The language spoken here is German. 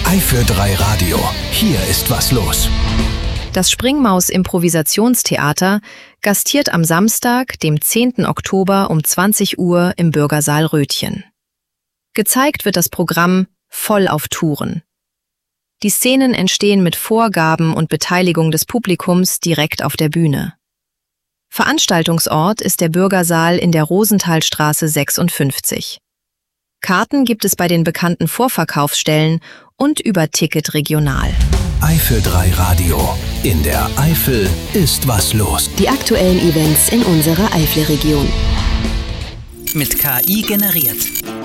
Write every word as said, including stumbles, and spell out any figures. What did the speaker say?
Eifel drei Radio. Hier ist was los. Das Springmaus-Improvisationstheater gastiert am Samstag, dem zehnten Oktober um zwanzig Uhr im Bürgersaal Rötchen. Gezeigt wird das Programm Voll auf Touren. Die Szenen entstehen mit Vorgaben und Beteiligung des Publikums direkt auf der Bühne. Veranstaltungsort ist der Bürgersaal in der Rosenthalstraße sechsundfünfzig. Karten gibt es bei den bekannten Vorverkaufsstellen und über Ticket Regional. Eifel drei Radio. In der Eifel ist was los. Die aktuellen Events in unserer Eifelregion. Mit K I generiert.